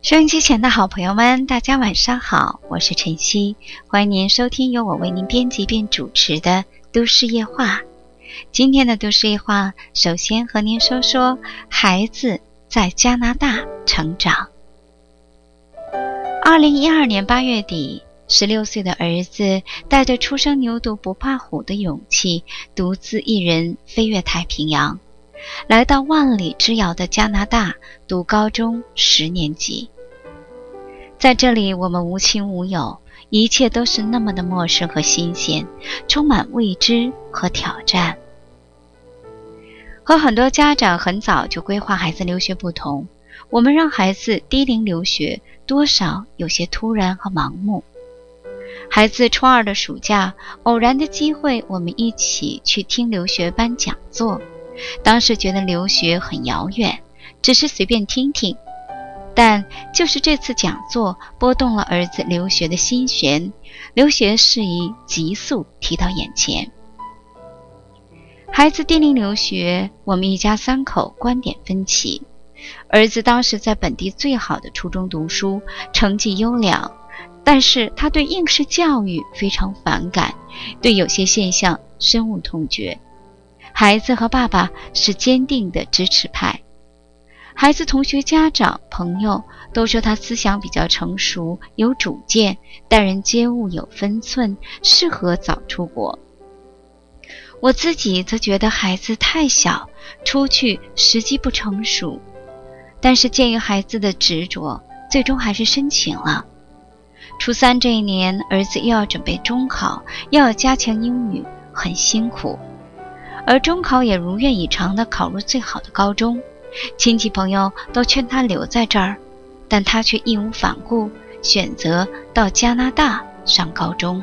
收音机前的好朋友们，大家晚上好，我是晨曦，欢迎您收听由我为您编辑并主持的都市夜话。今天的都市夜话，首先和您说说孩子在加拿大成长。2012年8月底，16岁的儿子带着初生牛犊不怕虎的勇气，独自一人飞越太平洋，来到万里之遥的加拿大读高中10年级。在这里，我们无亲无友，一切都是那么的陌生和新鲜，充满未知和挑战。和很多家长很早就规划孩子留学不同，我们让孩子低龄留学多少有些突然和盲目。孩子初2的暑假，偶然的机会，我们一起去听留学班讲座。当时觉得留学很遥远，只是随便听听。但就是这次讲座拨动了儿子留学的心弦，留学事宜急速提到眼前。孩子低龄留学，我们一家3口观点分歧。儿子当时在本地最好的初中读书，成绩优良，但是他对应试教育非常反感，对有些现象深恶痛绝。孩子和爸爸是坚定的支持派。孩子同学、家长、朋友都说他思想比较成熟，有主见，待人接物有分寸，适合早出国。我自己则觉得孩子太小，出去时机不成熟，但是鉴于孩子的执着，最终还是申请了。初3这一年，儿子又要准备中考，又要加强英语，很辛苦，而中考也如愿以偿地考入最好的高中。亲戚朋友都劝他留在这儿，但他却义无反顾，选择到加拿大上高中。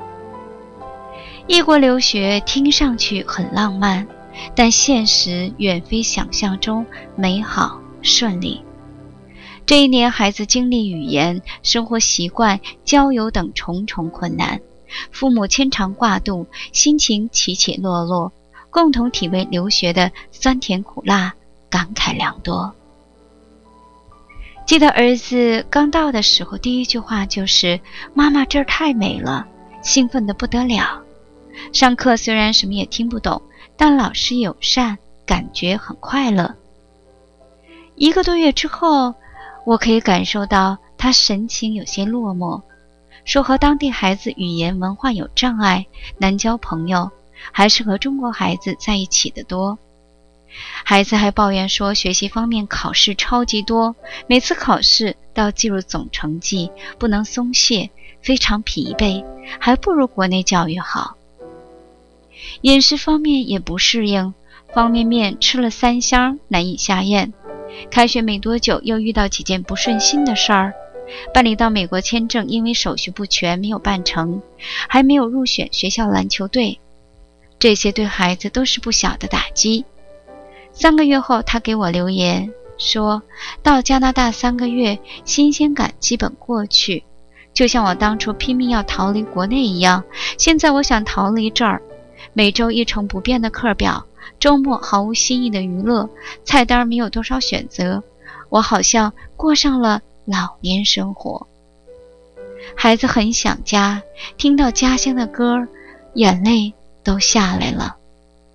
异国留学听上去很浪漫，但现实远非想象中美好顺利。这一年，孩子经历语言、生活习惯、交友等重重困难，父母牵肠挂肚，心情起起落落，共同体味留学的酸甜苦辣，感慨良多。记得儿子刚到的时候，第一句话就是妈妈这儿太美了，兴奋得不得了。上课虽然什么也听不懂，但老师友善，感觉很快乐。1个多月之后，我可以感受到他神情有些落寞，说和当地孩子语言文化有障碍，难交朋友，还是和中国孩子在一起的多。孩子还抱怨说学习方面考试超级多，每次考试都要记录总成绩，不能松懈，非常疲惫，还不如国内教育好。饮食方面也不适应，方便面吃了3箱难以下咽。开学没多久，又遇到几件不顺心的事儿。办理到美国签证，因为手续不全没有办成，还没有入选学校篮球队。这些对孩子都是不小的打击。3个月后，他给我留言说，到加拿大3个月，新鲜感基本过去，就像我当初拼命要逃离国内一样，现在我想逃离这儿。每周一成不变的课表，周末毫无新意的娱乐，菜单没有多少选择，我好像过上了老年生活。孩子很想家，听到家乡的歌，眼泪都下来了。